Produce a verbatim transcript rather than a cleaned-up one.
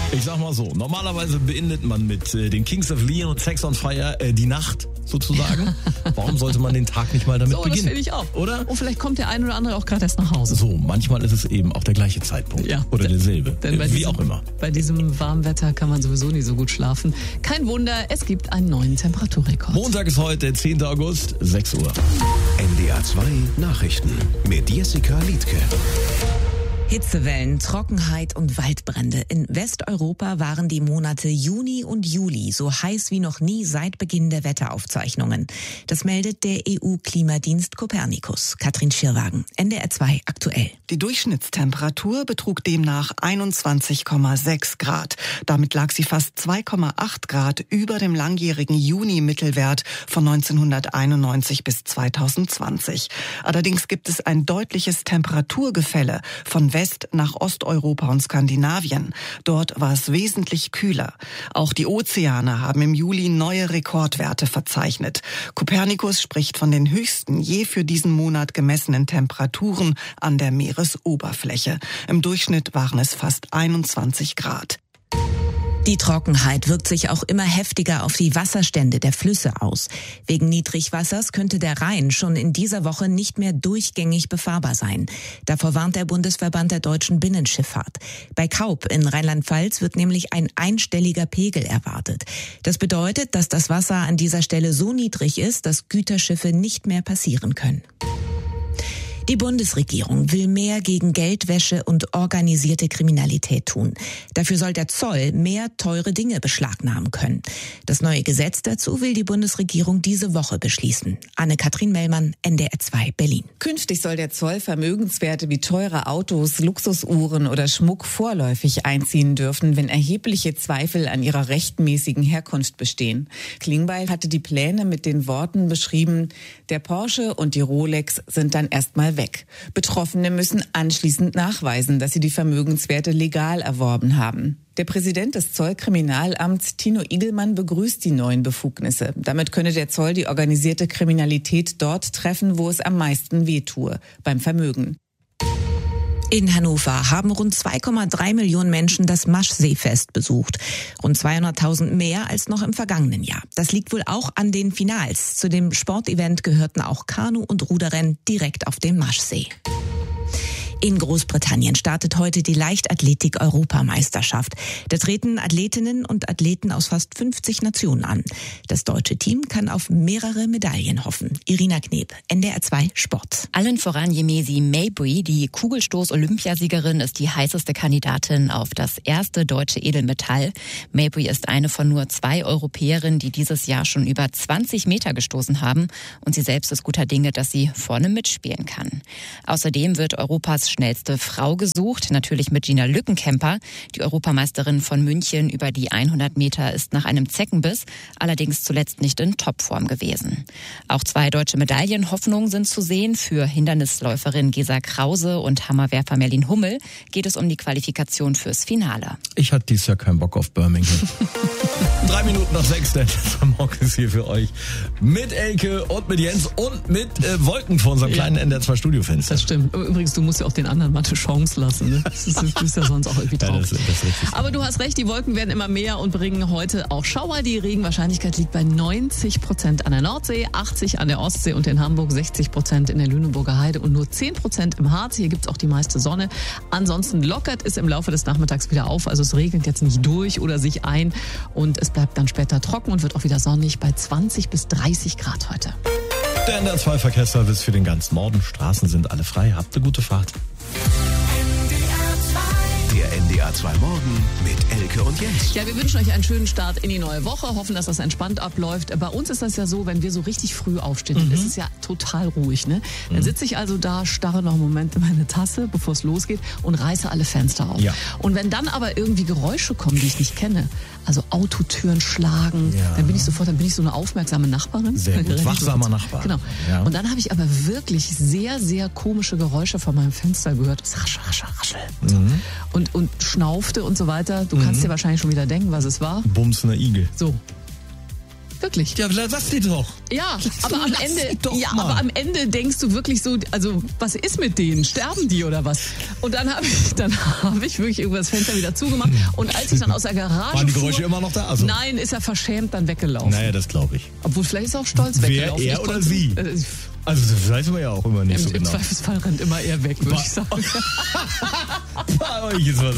Ich sag mal so, normalerweise beendet man mit äh, den Kings of Leon und Sex on Fire äh, die Nacht sozusagen. Warum sollte man den Tag nicht mal damit so, beginnen? Das finde ich auch. Oder? Und vielleicht kommt der ein oder andere auch gerade erst nach Hause. So, manchmal ist es eben auch der gleiche Zeitpunkt. Ja. Oder derselbe. Denn bei Wie diesem, auch immer. Bei diesem warmen Wetter kann man sowieso nie so gut schlafen. Kein Wunder, es gibt einen neuen Temperaturrekord. Montag ist heute, zehnten August, sechs Uhr. N D R zwei Nachrichten mit Jessica Liedtke. Hitzewellen, Trockenheit und Waldbrände. In Westeuropa waren die Monate Juni und Juli so heiß wie noch nie seit Beginn der Wetteraufzeichnungen. Das meldet der E U-Klimadienst Copernicus. Katrin Schirwagen, N D R zwei aktuell. Die Durchschnittstemperatur betrug demnach einundzwanzig Komma sechs Grad. Damit lag sie fast zwei Komma acht Grad über dem langjährigen Juni-Mittelwert von neunzehnhunderteinundneunzig bis zweitausendzwanzig. Allerdings gibt es ein deutliches Temperaturgefälle von West nach Osteuropa und Skandinavien. Dort war es wesentlich kühler. Auch die Ozeane haben im Juli neue Rekordwerte verzeichnet. Copernicus spricht von den höchsten je für diesen Monat gemessenen Temperaturen an der Meeresoberfläche. Im Durchschnitt waren es fast einundzwanzig Grad. Die Trockenheit wirkt sich auch immer heftiger auf die Wasserstände der Flüsse aus. Wegen Niedrigwassers könnte der Rhein schon in dieser Woche nicht mehr durchgängig befahrbar sein. Davor warnt der Bundesverband der deutschen Binnenschifffahrt. Bei Kaup in Rheinland-Pfalz wird nämlich ein einstelliger Pegel erwartet. Das bedeutet, dass das Wasser an dieser Stelle so niedrig ist, dass Güterschiffe nicht mehr passieren können. Die Bundesregierung will mehr gegen Geldwäsche und organisierte Kriminalität tun. Dafür soll der Zoll mehr teure Dinge beschlagnahmen können. Das neue Gesetz dazu will die Bundesregierung diese Woche beschließen. Anne-Kathrin Mellmann, N D R zwei, Berlin. Künftig soll der Zoll Vermögenswerte wie teure Autos, Luxusuhren oder Schmuck vorläufig einziehen dürfen, wenn erhebliche Zweifel an ihrer rechtmäßigen Herkunft bestehen. Klingbeil hatte die Pläne mit den Worten beschrieben: Der Porsche und die Rolex sind dann erstmal weg. Betroffene müssen anschließend nachweisen, dass sie die Vermögenswerte legal erworben haben. Der Präsident des Zollkriminalamts, Tino Igelmann, begrüßt die neuen Befugnisse. Damit könne der Zoll die organisierte Kriminalität dort treffen, wo es am meisten wehtue, beim Vermögen. In Hannover haben rund zwei Komma drei Millionen Menschen das Maschseefest besucht. Rund zweihunderttausend mehr als noch im vergangenen Jahr. Das liegt wohl auch an den Finals. Zu dem Sportevent gehörten auch Kanu- und Ruderrennen direkt auf dem Maschsee. In Großbritannien startet heute die Leichtathletik-Europameisterschaft. Da treten Athletinnen und Athleten aus fast fünfzig Nationen an. Das deutsche Team kann auf mehrere Medaillen hoffen. Irina Kneb, N D R zwei Sport. Allen voran Yemesi Mabry, die Kugelstoß-Olympiasiegerin, ist die heißeste Kandidatin auf das erste deutsche Edelmetall. Mabry ist eine von nur zwei Europäerinnen, die dieses Jahr schon über zwanzig Meter gestoßen haben. Und sie selbst ist guter Dinge, dass sie vorne mitspielen kann. Außerdem wird Europas schnellste Frau gesucht, natürlich mit Gina Lückenkämper. Die Europameisterin von München über die hundert Meter ist nach einem Zeckenbiss allerdings zuletzt nicht in Topform gewesen. Auch zwei deutsche Medaillenhoffnungen sind zu sehen. Für Hindernisläuferin Gesa Krause und Hammerwerfer Merlin Hummel geht es um die Qualifikation fürs Finale. Ich hatte dieses Jahr keinen Bock auf Birmingham. Drei Minuten nach sechs, der Morgen ist hier für euch mit Elke und mit Jens und mit äh, Wolken vor unserem kleinen ja. N D R zwei Studiofenster. Das stimmt. Übrigens, du musst ja auch den anderen mal eine Chance lassen. Ne? Das ist, du bist ja sonst auch irgendwie drauf. Ja, das, das ist richtig. Aber du hast recht, die Wolken werden immer mehr und bringen heute auch Schauer. Die Regenwahrscheinlichkeit liegt bei neunzig Prozent an der Nordsee, achtzig an der Ostsee und in Hamburg, sechzig Prozent in der Lüneburger Heide und nur zehn Prozent im Harz. Hier gibt's auch die meiste Sonne. Ansonsten lockert es im Laufe des Nachmittags wieder auf. Also es regnet jetzt nicht durch oder sich ein und es bleibt dann später trocken und wird auch wieder sonnig bei zwanzig bis dreißig Grad heute. Der N D R zwei Verkehrsservice für den ganzen Norden. Straßen sind alle frei. Habt eine gute Fahrt. Der N D R zwei Morgen mit Elke und Jens. Ja, wir wünschen euch einen schönen Start in die neue Woche, hoffen, dass das entspannt abläuft. Bei uns ist das ja so, wenn wir so richtig früh aufstehen, mhm. ist es ja total ruhig. Ne? Dann sitze ich also da, starre noch einen Moment in meine Tasse, bevor es losgeht und reiße alle Fenster auf. Ja. Und wenn dann aber irgendwie Geräusche kommen, die ich nicht kenne, also Autotüren schlagen, ja. dann bin ich sofort, dann bin ich so eine aufmerksame Nachbarin. Sehr gut, wachsamer Nachbar. Genau. Ja. Und dann habe ich aber wirklich sehr, sehr komische Geräusche vor meinem Fenster gehört. Es raschel, raschel, raschel. Und, so. Mhm. und, und schnaufte und so weiter. Du mhm. kannst dir wahrscheinlich schon wieder denken, was es war. Bumsender Igel. So. Wirklich. Ja, lass die doch. Ja, aber am lass Ende, doch ja, mal. aber am Ende denkst du wirklich so, also was ist mit denen? Sterben die oder was? Und dann habe ich, dann habe ich wirklich irgendwas das Fenster wieder zugemacht. Und als ich dann aus der Garage Waren die Geräusche fuhr, immer noch da? Also, nein, ist er verschämt dann weggelaufen. naja, das glaube ich. Obwohl vielleicht ist er auch stolz Wer, weggelaufen. er Ich oder konnte- sie? Äh, Also das weiß man ja auch immer nicht Im, so Im genau. Zweifelsfall rennt immer er weg, würde ich sagen. Bei euch ist was